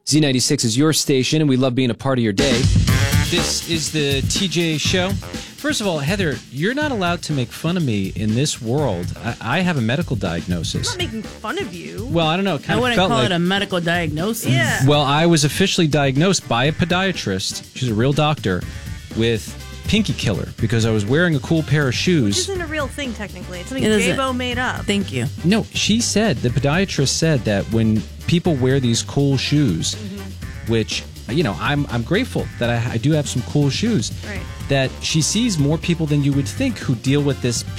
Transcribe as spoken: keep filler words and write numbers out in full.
Z ninety-six is your station, and we love being a part of your day. This is the T J Show. First of all, Heather, you're not allowed to make fun of me in this world. I, I have a medical diagnosis. I'm not making fun of you. Well, I don't know. It I kind of wouldn't felt call like, it a medical diagnosis. Yeah. Well, I was officially diagnosed by a podiatrist. She's a real doctor with Pinky Killer because I was wearing a cool pair of Which shoes. isn't a real thing, technically. It's something It isn't. J-Bo made up. Thank you. No, she said, the podiatrist said that when people wear these cool shoes, Mm-hmm. which, you know, I'm I'm grateful that I, I do have some cool shoes, Right. that she sees more people than you would think who deal with this